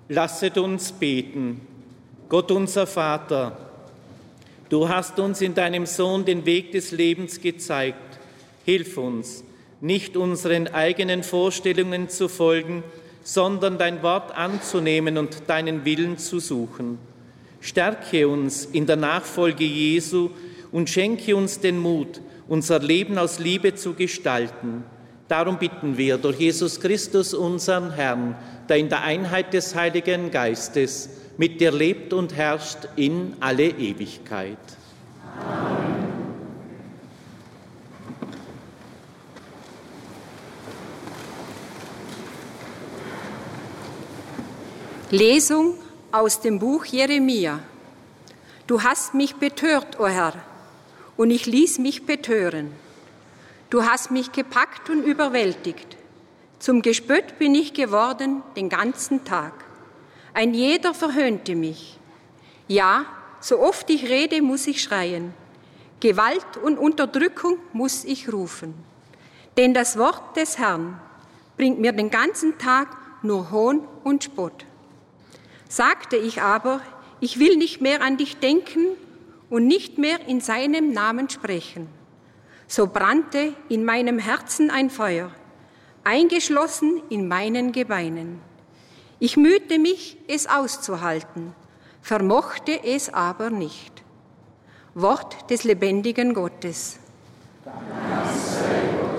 Lasset uns beten. Gott unser Vater, du hast uns in deinem Sohn den Weg des Lebens gezeigt. Hilf uns, nicht unseren eigenen Vorstellungen zu folgen, sondern dein Wort anzunehmen und deinen Willen zu suchen. Stärke uns in der Nachfolge Jesu und schenke uns den Mut, unser Leben aus Liebe zu gestalten. Darum bitten wir durch Jesus Christus, unseren Herrn, der in der Einheit des Heiligen Geistes mit dir lebt und herrscht in alle Ewigkeit. Amen. Lesung aus dem Buch Jeremia. Du hast mich betört, o Herr, und ich ließ mich betören. Du hast mich gepackt und überwältigt. Zum Gespött bin ich geworden den ganzen Tag. Ein jeder verhöhnte mich. Ja, so oft ich rede, muss ich schreien. Gewalt und Unterdrückung muss ich rufen. Denn das Wort des Herrn bringt mir den ganzen Tag nur Hohn und Spott. Sagte ich aber, ich will nicht mehr an dich denken und nicht mehr in seinem Namen sprechen. So brannte in meinem Herzen ein Feuer, eingeschlossen in meinen Gebeinen. Ich mühte mich, es auszuhalten, vermochte es aber nicht. Wort des lebendigen Gottes. Danke.